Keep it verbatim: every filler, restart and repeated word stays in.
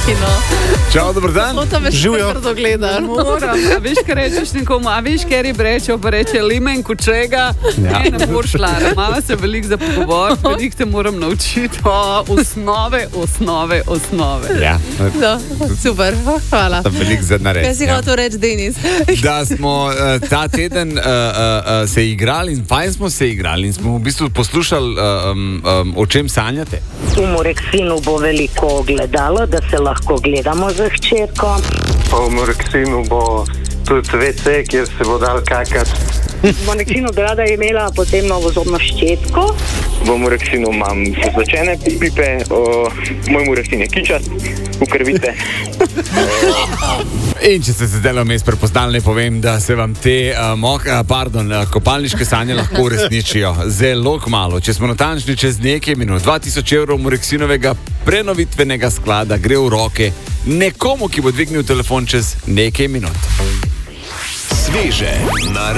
Kino. Čau, dober dan. To me še trdo gleda. Moram, a veš, kaj rečeš nekomu, a veš, kaj rib rečejo, pa reče limen kučega, ja. Ne, ne boš šla, mama se veliko za pogovor, veliko te moram naučiti, o, osnove, osnove, osnove. Ja. No, super, hvala. Tam veliko za narediti. Kaj si ja. hotel reči, Denis? Da smo uh, ta teden uh, uh, uh, se igrali in fajn smo se igrali in smo v bistvu poslušali, uh, um, um, o čem sanjate. V Moreksinu bo veliko gledalo, da se lahko gledamo z hčerko. Pa v Moreksinu bo tudi ve ce, kjer se bo dal kakati. V Moreksinu bi rada imela potem novo zobno ščetko. V Moreksinu imam zločene pipe, o, moj Moreksin je kičast, ukrvite. In če ste se zdaj vmes prepoznali, ne povem, da se vam te uh, mok, uh, pardon, uh, kopalniške sanje lahko uresničijo. Zelo kmalu, če smo natančni, čez nekaj minut. dva tisoč evrov Moreksinovega prenovitvenega sklada gre v roke nekomu, ki bo dvignil telefon čez nekaj minut. Sveže na